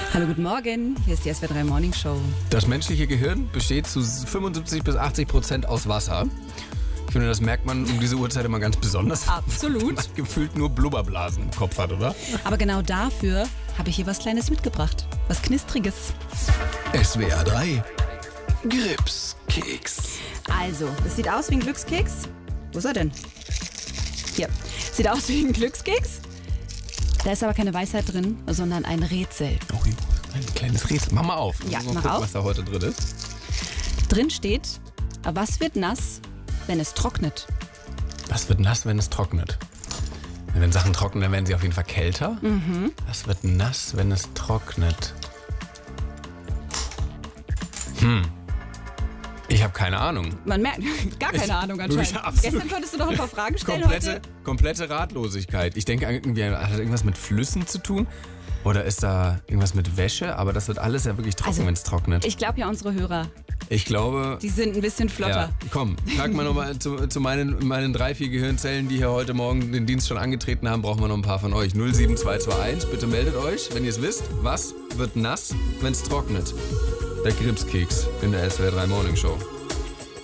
Hallo, guten Morgen. Hier ist die SWR3 Morning Show. Das menschliche Gehirn besteht zu 75 bis 80% aus Wasser. Ich finde, das merkt man um diese Uhrzeit immer ganz besonders. Absolut. Wenn man gefühlt nur Blubberblasen im Kopf hat, oder? Aber genau dafür habe ich hier was Kleines mitgebracht. Was Knistriges. SWR3 Gripskeks. Also, das sieht aus wie ein Glückskeks. Wo ist er denn? Hier. Sieht aus wie ein Glückskeks. Da ist aber keine Weisheit drin, sondern ein Rätsel. Oh, ein kleines Rätsel. Mach mal auf. Ja, mal mach gucken, auf. was da heute drin ist. Drin steht, was wird nass, wenn es trocknet? Was wird nass, wenn es trocknet? Wenn Sachen trocknen, dann werden sie auf jeden Fall kälter. Was wird nass, wenn es trocknet? Ich habe keine Ahnung. Man merkt, gar keine Ahnung anscheinend. Ja, absolut. Gestern konntest du noch ein paar Fragen stellen, heute... Komplette Ratlosigkeit. Ich denke, irgendwie hat das irgendwas mit Flüssen zu tun? Oder ist da irgendwas mit Wäsche? Aber das wird alles ja wirklich trocken, Also, wenn es trocknet. Ich glaube ja, unsere Hörer, Ich glaube... die sind ein bisschen flotter. Ja, komm, frag mal nochmal zu meinen 3, 4 Gehirnzellen, die hier heute Morgen den Dienst schon angetreten haben, brauchen wir noch ein paar von euch. 07221, bitte meldet euch, wenn ihr es wisst. Was wird nass, wenn es trocknet? Der Gripskeks in der SWR3 Morning Show.